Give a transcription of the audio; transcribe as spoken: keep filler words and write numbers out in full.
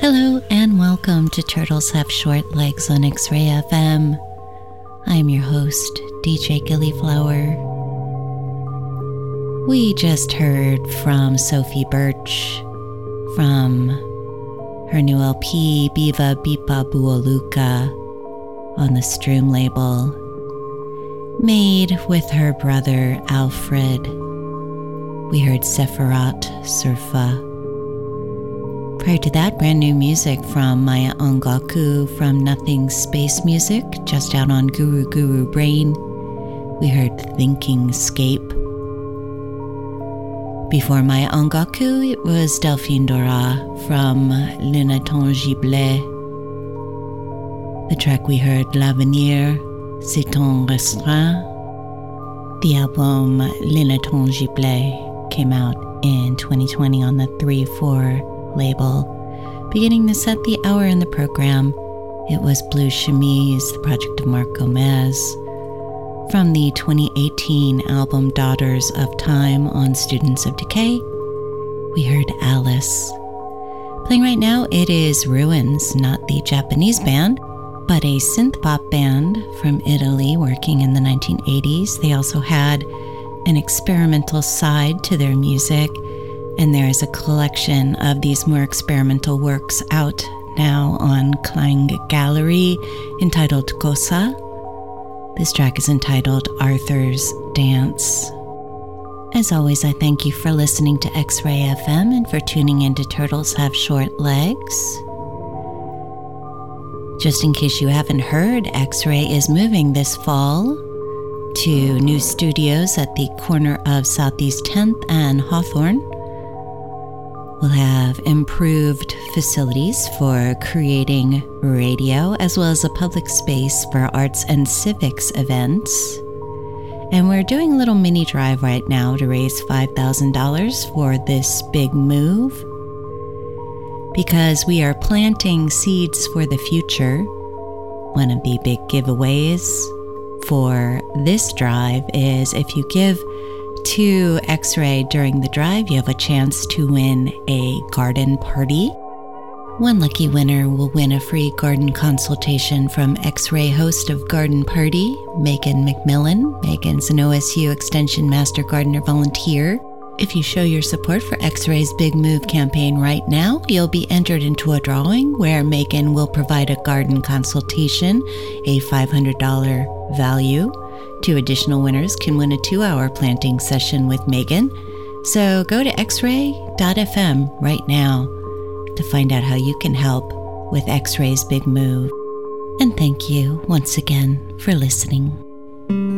Hello and welcome to Turtles Have Short Legs on X-Ray F M. I am your host, D J Gillyflower. We just heard from Sophie Birch from her new L P, Biva Bipa Buoluka, on the Stroom label, made with her brother Alfred. We heard Sefirat Surfa. Prior to that, brand new music from Maya Ongaku from Nothing Space Music, just out on Guru Guru Brain. We heard Thinking Scape. Before Maya Ongaku, it was Delphine Dora from Le Intangible. The track we heard, L'Avenir, C'est un restreint. The album Le Intangible came out in twenty twenty on the three four label. Beginning to set the hour in the program, it was Blue Chemise, the project of Mark Gomez, from the twenty eighteen album Daughters of Time on Students of Decay. We heard Alice. Playing right now, it is Ruins, not the Japanese band, but a synth pop band from Italy working in the nineteen eighties. They also had an experimental side to their music, and there is a collection of these more experimental works out now on Klang Gallery entitled Cosa. This track is entitled Arthur's Dance. As always, I thank you for listening to X-Ray F M and for tuning in to Turtles Have Short Legs. Just in case you haven't heard, X-Ray is moving this fall to new studios at the corner of Southeast tenth and Hawthorne. We'll have improved facilities for creating radio, as well as a public space for arts and civics events. And we're doing a little mini drive right now to raise five thousand dollars for this big move, because we are planting seeds for the future. One of the big giveaways for this drive is if you give to X-Ray during the drive, you have a chance to win a garden party. One lucky winner will win a free garden consultation from X-Ray host of Garden Party, Megan McMillan. Megan's an O S U Extension Master Gardener Volunteer. If you show your support for X-Ray's Big Move campaign right now, you'll be entered into a drawing where Megan will provide a garden consultation, a five hundred dollars value. Two additional winners can win a two-hour planting session with Megan. So go to x ray dot f m right now to find out how you can help with X-Ray's Big Move. And thank you once again for listening.